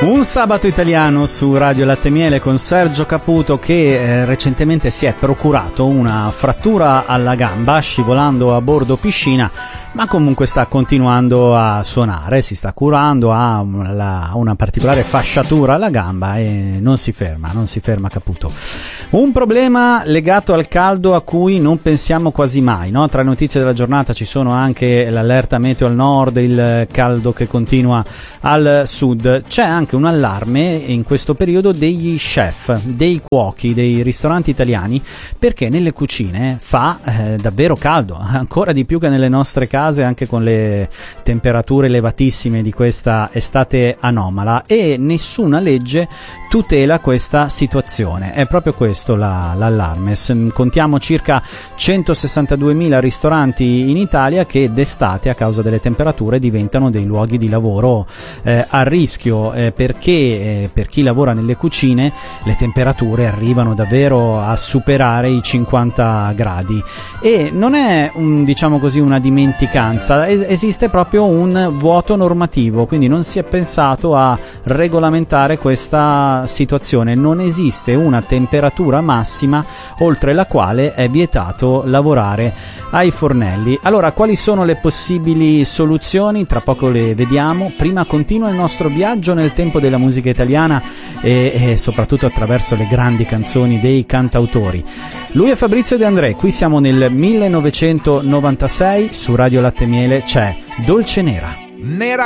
Un sabato italiano su Radio Latte Miele con Sergio Caputo che recentemente si è procurato una frattura alla gamba scivolando a bordo piscina, ma comunque sta continuando a suonare, si sta curando, ha una particolare fasciatura alla gamba e non si ferma Caputo. Un problema legato al caldo a cui non pensiamo quasi mai, no? Tra le notizie della giornata ci sono anche l'allerta meteo al nord, il caldo che continua al sud. C'è anche un allarme in questo periodo degli chef, dei cuochi, dei ristoranti italiani, perché nelle cucine fa davvero caldo, ancora di più che nelle nostre case, anche con le temperature elevatissime di questa estate anomala, e nessuna legge tutela questa situazione. È proprio questo l'allarme. Contiamo circa 162.000 ristoranti in Italia che d'estate, a causa delle temperature, diventano dei luoghi di lavoro a rischio, perché per chi lavora nelle cucine le temperature arrivano davvero a superare i 50 gradi e non è una dimenticanza, esiste proprio un vuoto normativo, quindi non si è pensato a regolamentare questa situazione. Non esiste una temperatura massima oltre la quale è vietato lavorare ai fornelli. Allora, quali sono le possibili soluzioni? Tra poco le vediamo. Prima continua il nostro viaggio nel tempo della musica italiana e soprattutto attraverso le grandi canzoni dei cantautori. Lui è Fabrizio De André, qui siamo nel 1996, su Radio Latte Miele c'è Dolce Nera. Nera